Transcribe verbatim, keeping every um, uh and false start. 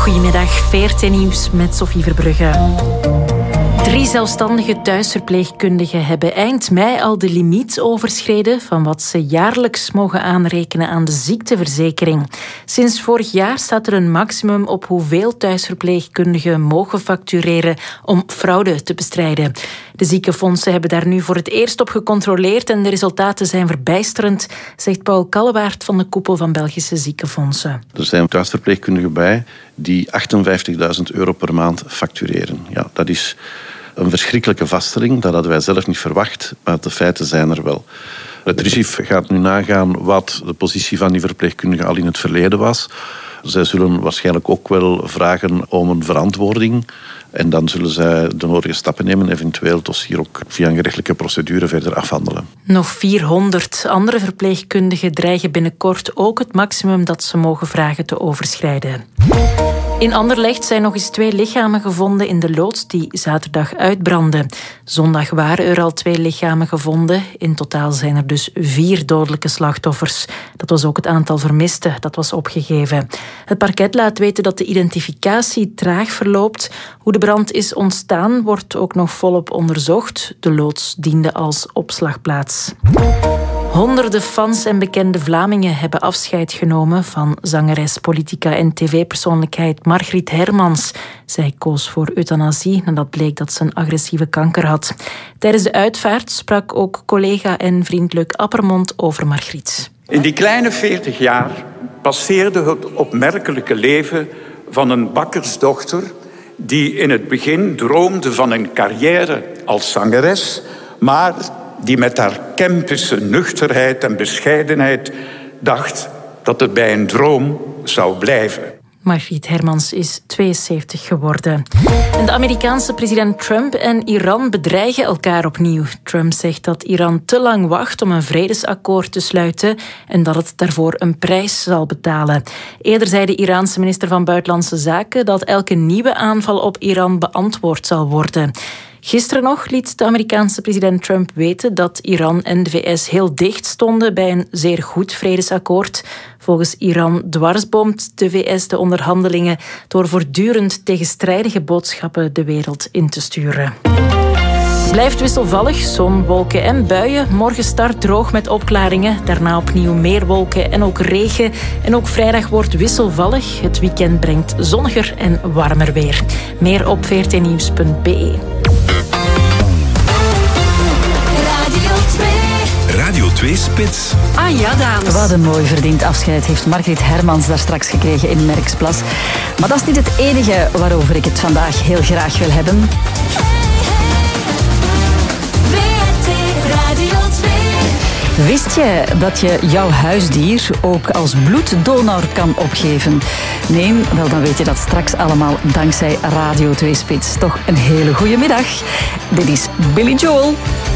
Goedemiddag, V R T Nieuws met Sophie Verbrugge. Drie zelfstandige thuisverpleegkundigen hebben eind mei al de limiet overschreden van wat ze jaarlijks mogen aanrekenen aan de ziekteverzekering. Sinds vorig jaar staat er een maximum op hoeveel thuisverpleegkundigen mogen factureren om fraude te bestrijden. De ziekenfondsen hebben daar nu voor het eerst op gecontroleerd en de resultaten zijn verbijsterend, zegt Paul Kallewaert van de koepel van Belgische ziekenfondsen. Er zijn thuisverpleegkundigen bij die achtenvijftigduizend euro per maand factureren. Ja, dat is een verschrikkelijke vaststelling. Dat hadden wij zelf niet verwacht, maar de feiten zijn er wel. Het R I S I F gaat nu nagaan wat de positie van die verpleegkundigen al in het verleden was. Zij zullen waarschijnlijk ook wel vragen om een verantwoording. En dan zullen zij de nodige stappen nemen, eventueel het dossier ook via een gerechtelijke procedure verder afhandelen. Nog vierhonderd andere verpleegkundigen dreigen binnenkort ook het maximum dat ze mogen vragen te overschrijden. In Anderlecht zijn nog eens twee lichamen gevonden in de loods die zaterdag uitbrandde. Zondag waren er al twee lichamen gevonden. In totaal zijn er dus vier dodelijke slachtoffers. Dat was ook het aantal vermisten dat was opgegeven. Het parket laat weten dat de identificatie traag verloopt. Hoe de brand is ontstaan wordt ook nog volop onderzocht. De loods diende als opslagplaats. Honderden fans en bekende Vlamingen hebben afscheid genomen van zangeres, politica en tv-persoonlijkheid Margriet Hermans. Zij koos voor euthanasie nadat bleek dat ze een agressieve kanker had. Tijdens de uitvaart sprak ook collega en vriend Luc Appermond over Margriet. In die kleine veertig jaar passeerde het opmerkelijke leven van een bakkersdochter die in het begin droomde van een carrière als zangeres, maar die met haar Kempische nuchterheid en bescheidenheid dacht dat het bij een droom zou blijven. Margriet Hermans is tweeënzeventig geworden. En de Amerikaanse president Trump en Iran bedreigen elkaar opnieuw. Trump zegt dat Iran te lang wacht om een vredesakkoord te sluiten en dat het daarvoor een prijs zal betalen. Eerder zei de Iraanse minister van Buitenlandse Zaken dat elke nieuwe aanval op Iran beantwoord zal worden. Gisteren nog liet de Amerikaanse president Trump weten dat Iran en de V S heel dicht stonden bij een zeer goed vredesakkoord. Volgens Iran dwarsboomt de V S de onderhandelingen door voortdurend tegenstrijdige boodschappen de wereld in te sturen. Blijft wisselvallig, zon, wolken en buien. Morgen start droog met opklaringen. Daarna opnieuw meer wolken en ook regen. En ook vrijdag wordt wisselvallig. Het weekend brengt zonniger en warmer weer. Meer op v r t nieuws punt b e. Radio twee Spits. Ah ja, dames. Wat een mooi verdiend afscheid heeft Margriet Hermans daar straks gekregen in Merksplas. Maar dat is niet het enige waarover ik het vandaag heel graag wil hebben. Wist je dat je jouw huisdier ook als bloeddonor kan opgeven? Nee, wel dan weet je dat straks allemaal dankzij Radio twee Spits. Toch een hele goede middag. Dit is Billy Joel.